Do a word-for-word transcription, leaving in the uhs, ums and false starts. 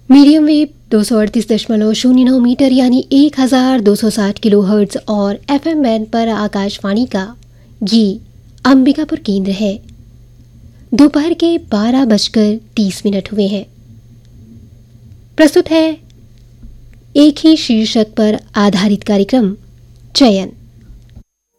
Medium wave दो सौ अड़तीस दशमलव शून्य नौ मीटर यानी एक हज़ार दो सौ साठ किलो हर्ट्ज और एफएम बैंड पर आकाशवाणी का ये अंबिकापुर केंद्र है। दोपहर के बारह बजकर तीस मिनट हुए हैं। प्रस्तुत है एक ही शीर्षक पर आधारित कार्यक्रम चयन।